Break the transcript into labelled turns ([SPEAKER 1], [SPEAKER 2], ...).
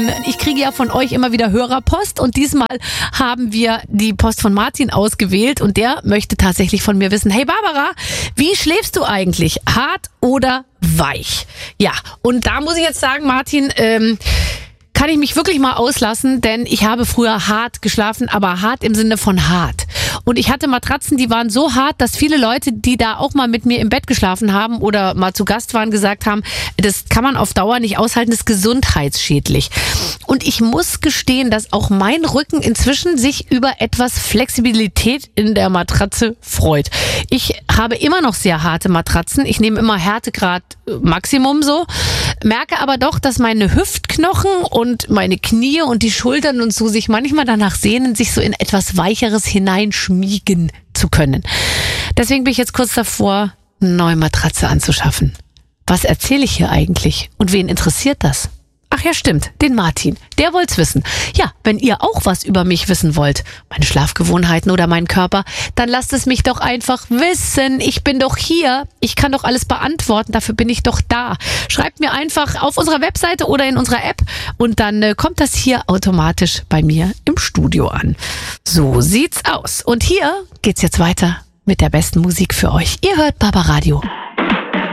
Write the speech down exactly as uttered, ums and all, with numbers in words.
[SPEAKER 1] denn ich kriege ja von euch immer wieder Hörerpost und diesmal haben wir die Post von Martin ausgewählt und der möchte tatsächlich von mir wissen, hey Barbara, wie schläfst du eigentlich? Hart oder weich? Ja, und da muss ich jetzt sagen, Martin, ähm, kann ich mich wirklich mal auslassen, denn ich habe früher hart geschlafen, aber hart im Sinne von hart. Und ich hatte Matratzen, die waren so hart, dass viele Leute, die da auch mal mit mir im Bett geschlafen haben oder mal zu Gast waren, gesagt haben, das kann man auf Dauer nicht aushalten, das ist gesundheitsschädlich. Und ich muss gestehen, dass auch mein Rücken inzwischen sich über etwas Flexibilität in der Matratze freut. Ich habe immer noch sehr harte Matratzen. Ich nehme immer Härtegrad Maximum so, merke aber doch, dass meine Hüftknochen und meine Knie und die Schultern und so sich manchmal danach sehnen, sich so in etwas Weicheres hineinschmiegen zu können. Deswegen bin ich jetzt kurz davor, eine neue Matratze anzuschaffen. Was erzähle ich hier eigentlich? Und wen interessiert das? Ach ja, stimmt, den Martin. Der wollt's wissen. Ja, wenn ihr auch was über mich wissen wollt, meine Schlafgewohnheiten oder meinen Körper, dann lasst es mich doch einfach wissen. Ich bin doch hier. Ich kann doch alles beantworten. Dafür bin ich doch da. Schreibt mir einfach auf unserer Webseite oder in unserer App und dann äh, kommt das hier automatisch bei mir im Studio an. So sieht's aus. Und hier geht's jetzt weiter mit der besten Musik für euch. Ihr hört Barbaradio.